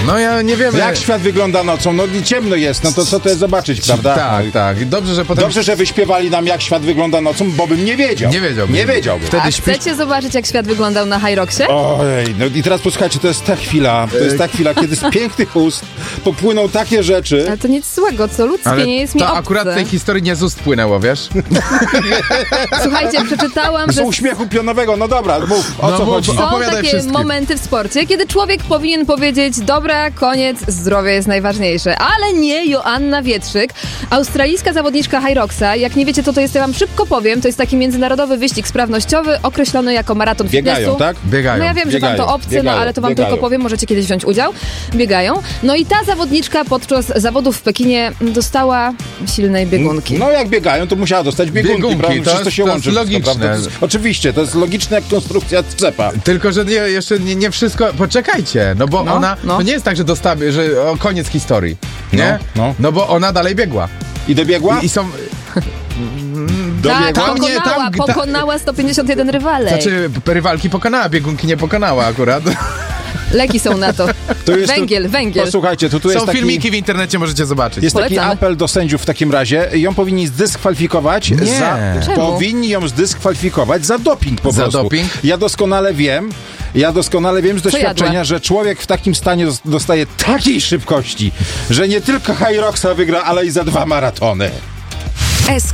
No ja nie wiem. Jak świat wygląda nocą? No i ciemno jest, no to co to jest zobaczyć, prawda? Tak. Dobrze, że potem... Dobrze, że wyśpiewali nam, jak świat wygląda nocą, bo bym nie wiedział. Nie wiedziałbym. A chcecie zobaczyć, jak świat wyglądał na High Rocksie? Ojej, no i teraz posłuchajcie, to jest ta chwila, kiedy z pięknych ust popłyną takie rzeczy. Ale to nic złego, co ludzkie, nie jest mi to obce. akurat tej historii nie z ust płynęło, wiesz? Słuchajcie, przeczytałam, Z że uśmiechu pionowego, no dobra, mów, o co chodzi? są Opowiadaj takie wszystkim. momenty w sporcie, kiedy człowiek powinien powiedzieć: dobra, koniec, zdrowie jest najważniejsze. Ale nie Joanna Wietrzyk, australijska zawodniczka High Rocksa. Jak nie wiecie, co to jest, ja wam szybko powiem. To jest taki międzynarodowy wyścig sprawnościowy, określony jako maraton Biegają, fitnessu. tak? Biegają. No ja wiem, że wam to obce, no ale to wam tylko powiem, możecie kiedyś wziąć udział. Biegają. No i ta zawodniczka podczas zawodów w Pekinie dostała silnej biegunki. No jak biegają, to musiała dostać biegunki, prawda? To Przecież to się jest łączy. logiczne. Prawda? To jest, oczywiście, to jest logiczne jak konstrukcja skrzepa. Tylko, że jeszcze nie wszystko... Poczekajcie, no bo ona... To nie jest tak, że koniec historii, nie? No bo ona dalej biegła. I dobiegła? I są... Tak, Dobiegła? pokonała 151 rywalek. Znaczy, rywalki pokonała, biegunki nie pokonała akurat. Leki są na to. Węgiel. Posłuchajcie, tu Są jest taki... filmiki w internecie, możecie zobaczyć. Jest taki Polecamy. apel do sędziów w takim razie. Ją powinni zdyskwalifikować. Czemu? Powinni ją zdyskwalifikować za doping po prostu. doping? Ja doskonale wiem z doświadczenia, że człowiek w takim stanie dostaje takiej szybkości, że nie tylko High Rocksa wygra, ale i za 2 maratony.